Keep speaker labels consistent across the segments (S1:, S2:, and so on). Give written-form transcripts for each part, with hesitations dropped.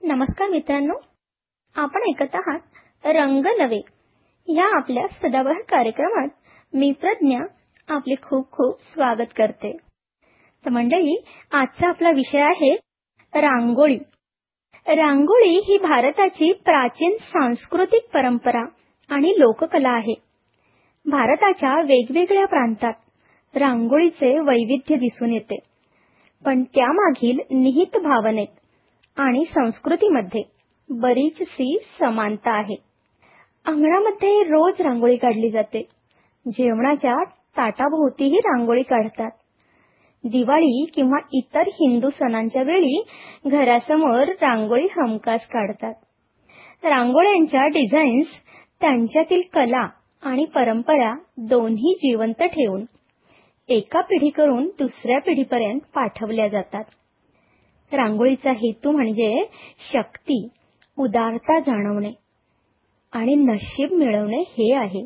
S1: नमस्कार मित्रांनो, आपण ऐकत आहात रंग नवे या आपल्या सदाबहार कार्यक्रमात. मी प्रज्ञा आपले खूप खूप स्वागत करते. तर मंडळी, आजचा आपला विषय आहे रांगोळी. रांगोळी ही भारताची प्राचीन सांस्कृतिक परंपरा आणि लोककला आहे. भारताच्या वेगवेगळ्या प्रांतात रांगोळीचे वैविध्य दिसून येते, पण त्यामागील निहित भावनेत आणि संस्कृतीमध्ये बरीचशी समानता आहे. अंगणामध्ये रोज रांगोळी काढली जाते. जेवणाच्या ताटाभोवतीही रांगोळी काढतात. दिवाळी किंवा इतर हिंदू सणांच्या वेळी घरासमोर रांगोळी हमखास काढतात. रांगोळ्यांच्या डिझाईन्स त्यांच्यातील कला आणि परंपरा दोन्ही जिवंत ठेवून एका पिढीकडून दुसऱ्या पिढीपर्यंत पाठवल्या जातात. रांगोळीचा हेतू म्हणजे शक्ती, उदारता जाणवणे आणि नशीब मिळवणे हे आहे.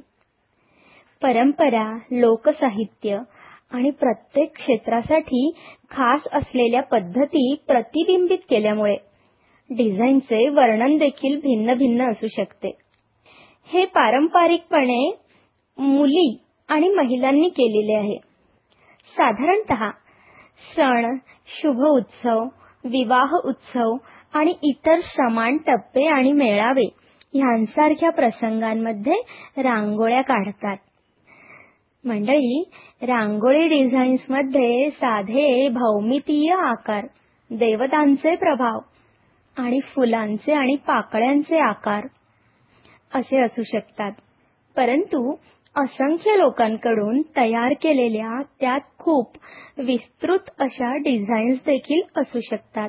S1: परंपरा, लोकसाहित्य आणि प्रत्येक क्षेत्रासाठी खास असलेल्या पद्धती प्रतिबिंबित केल्यामुळे डिझाईनचे वर्णन देखील भिन्न भिन्न असू शकते. हे पारंपरिकपणे मुली आणि महिलांनी केलेले आहे. साधारणतः सण, शुभ उत्सव, विवाह उत्सव आणि इतर समान टप्पे आणि मेळावे यांसारख्या प्रसंगांमध्ये रांगोळ्या काढतात. मंडळी, रांगोळी डिझाईन्समध्ये साधे भौमितीय आकार, देवतांचे प्रभाव आणि फुलांचे आणि पाकळ्यांचे आकार असे असू शकतात. परंतु असंख्य लोकांकडून तयार केलेल्या त्यात खूप विस्तृत अशा डिझाईन्स देखील असू शकतात.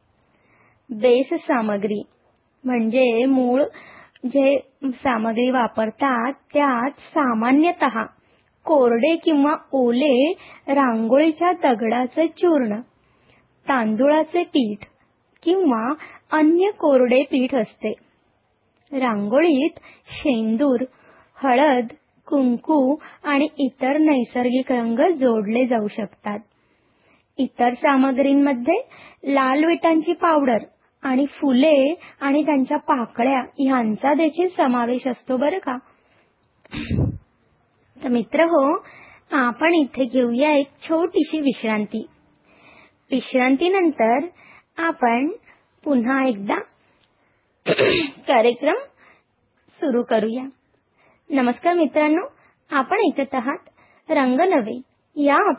S1: बेस सामग्री म्हणजे मूळ जे सामग्री वापरतात त्यात सामान्यतः कोरडे किंवा ओले रांगोळीच्या दगडाचे चूर्ण, तांदूळाचे पीठ किंवा अन्य कोरडे पीठ असते. रांगोळीत शेंदूर, हळद, कुंकू आणि इतर नैसर्गिक रंग जोडले जाऊ शकतात. इतर सामग्रींमध्ये लाल विटांची पावडर आणि फुले आणि त्यांच्या पाकळ्या यांचा देखील समावेश असतो बरं का. तर मित्रहो, आपण इथे घेऊया एक छोटीशी विश्रांती. विश्रांतीनंतर आपण पुन्हा एकदा कार्यक्रम सुरू करूया. नमस्कार मित्रांनो, आपण ऐकत आहात रंग नवे या